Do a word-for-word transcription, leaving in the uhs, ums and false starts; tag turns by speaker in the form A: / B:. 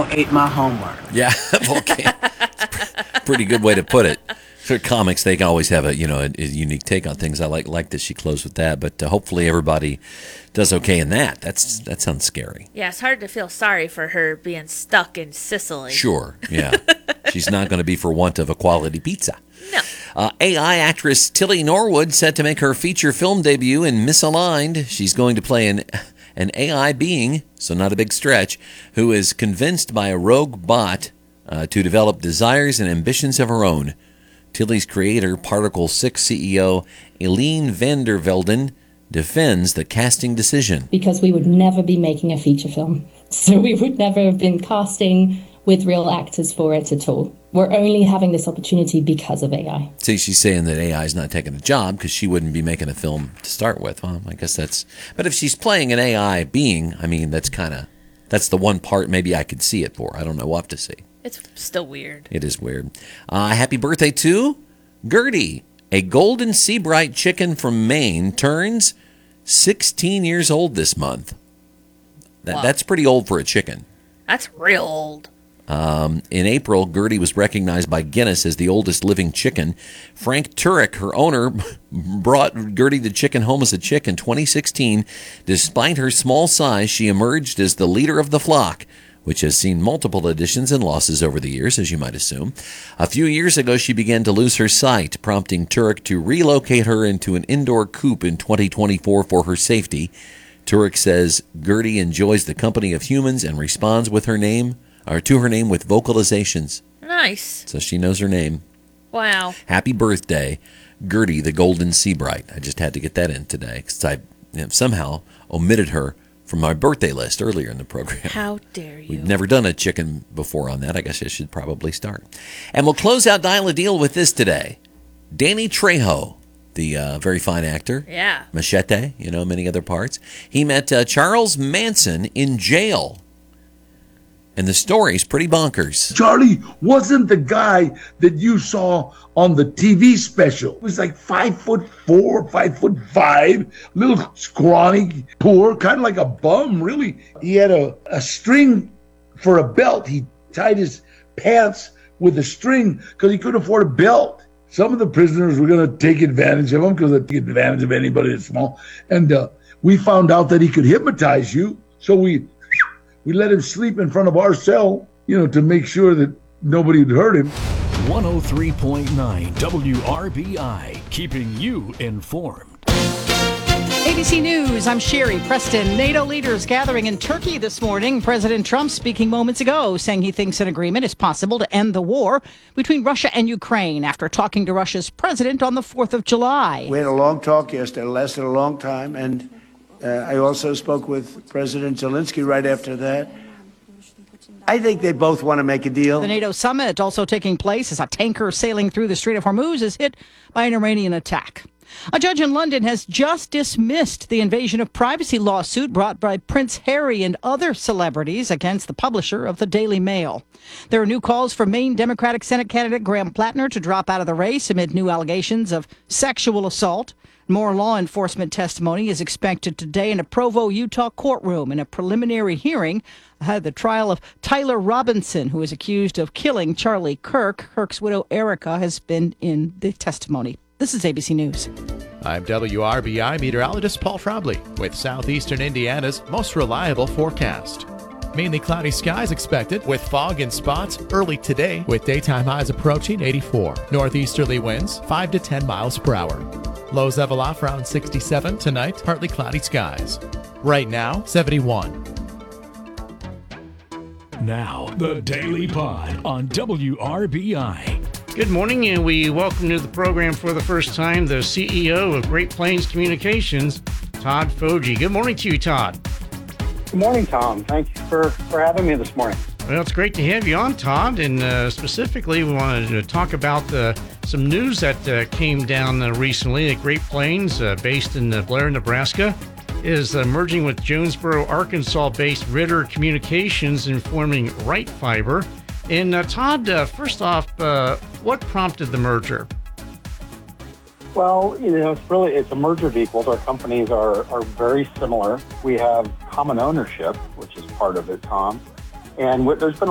A: Volcano ate my homework.
B: Yeah, Volcano. Pretty good way to put it. For comics, they always have a you know a, a unique take on things. I like like that she closed with that, but uh, hopefully everybody does okay in that. That's that sounds scary.
C: Yeah, it's hard to feel sorry for her being stuck in Sicily.
B: Sure, yeah, she's not going to be for want of a quality pizza.
C: No.
B: Uh, A I actress Tilly Norwood set to make her feature film debut in Misaligned. She's going to play an an A I being, so not a big stretch, who is convinced by a rogue bot uh, to develop desires and ambitions of her own. Tilly's creator, Particle six C E O Eileen van der Velden, defends the casting decision.
D: Because we would never be making a feature film. So we would never have been casting with real actors for it at all. We're only having this opportunity because of A I.
B: See, she's saying that A I is not taking a job because she wouldn't be making a film to start with. Well, I guess that's... But if she's playing an A I being, I mean, that's kind of... That's the one part maybe I could see it for. I don't know. We'll have to see.
C: It's still weird.
B: It is weird. Uh, happy birthday to Gertie. A golden sea bright chicken from Maine turns sixteen years old this month. That,
C: Wow.
B: That's pretty old for a chicken.
C: That's real old.
B: Um, in April, Gertie was recognized by Guinness as the oldest living chicken. Frank Turek, her owner, brought Gertie the chicken home as a chick in twenty sixteen. Despite her small size, she emerged as the leader of the flock, which has seen multiple additions and losses over the years, as you might assume. A few years ago, she began to lose her sight, prompting Turek to relocate her into an indoor coop in twenty twenty-four for her safety. Turek says Gertie enjoys the company of humans and responds with her name, or to her name with vocalizations.
C: Nice.
B: So she knows her name.
C: Wow.
B: Happy birthday, Gertie the Golden Sea Bright. I just had to get that in today because I you know, somehow omitted her from my birthday list earlier in the program.
C: How dare you?
B: We've never done a chicken before on that. I guess I should probably start. And we'll close out Dial a Deal with this today. Danny Trejo, the uh, very fine actor.
C: Yeah.
B: Machete, you know, many other parts. He met uh, Charles Manson in jail. And the story's pretty bonkers.
E: Charlie wasn't the guy that you saw on the T V special. He was like five foot four, five foot five, little scrawny, poor, kind of like a bum, really. He had a, a string for a belt. He tied his pants with a string because he couldn't afford a belt. Some of the prisoners were going to take advantage of him because they take advantage of anybody that's small. And uh, we found out that he could hypnotize you. So we... We let him sleep in front of our cell, you know, to make sure that nobody would hurt him.
F: one oh three point nine W R B I, keeping you informed.
G: A B C News, I'm Sherry Preston. NATO leaders gathering in Turkey this morning. President Trump speaking moments ago, saying he thinks an agreement is possible to end the war between Russia and Ukraine after talking to Russia's president on the fourth of July.
H: We had a long talk yesterday. It lasted a long time, and Uh, I also spoke with President Zelensky right after that. I think they both want to make a deal.
G: The NATO summit also taking place as a tanker sailing through the Strait of Hormuz is hit by an Iranian attack. A judge in London has just dismissed the invasion of privacy lawsuit brought by Prince Harry and other celebrities against the publisher of the Daily Mail. There are new calls for Maine Democratic Senate candidate Graham Plattner to drop out of the race amid new allegations of sexual assault. More law enforcement testimony is expected today in a Provo, Utah courtroom in a preliminary hearing ahead of the trial of Tyler Robinson, who is accused of killing Charlie Kirk. Kirk's widow, Erica, has been in the testimony. This is A B C News.
I: I'm W R B I meteorologist Paul Trombley with southeastern Indiana's most reliable forecast. Mainly cloudy skies expected with fog in spots early today with daytime highs approaching eighty-four. Northeasterly winds five to ten miles per hour. Lows level off around sixty-seven tonight, partly cloudy skies. Right now, seventy-one.
F: Now, the Daily Pod on W R B I.
J: Good morning, and we welcome to the program for the first time the C E O of Great Plains Communications, Todd Foge. Good morning to you, Todd.
K: Good morning, Tom. Thank you for, for having me this morning.
J: Well, it's great to have you on, Todd, and uh, specifically we wanted to talk about uh, some news that uh, came down uh, recently at Great Plains, uh, based in uh, Blair, Nebraska, is uh, merging with Jonesboro, Arkansas-based Ritter Communications and forming Right Fiber. And uh, Todd, uh, first off, uh, what prompted the merger?
K: Well, you know, it's really, it's a merger of equals. Our companies are, are very similar. We have common ownership, which is part of it, Tom. And what, there's been